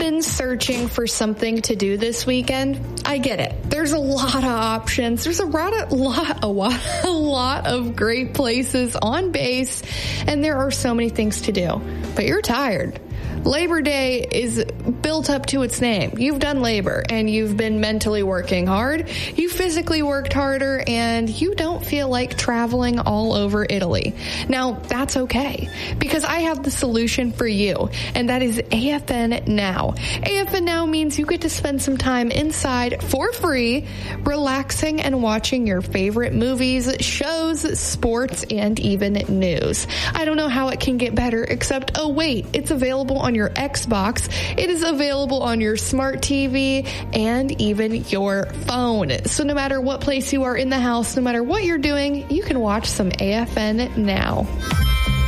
been searching for something to do this weekend? I get it. There's a lot of options. There's a lot of great places on base, and there are so many things to do. But you're tired. Labor Day is built up to its name. You've done labor, and you've been mentally working hard. You physically worked harder, and you don't feel like traveling all over Italy. Now, that's okay, because I have the solution for you, and that is AFN Now. AFN Now means you get to spend some time inside for free, relaxing and watching your favorite movies, shows, sports, and even news. I don't know how it can get better, except, oh wait, it's available on your Xbox. It is available on your smart TV and even your phone. So no matter what place you are in the house, no matter what you're doing, you can watch some AFN Now.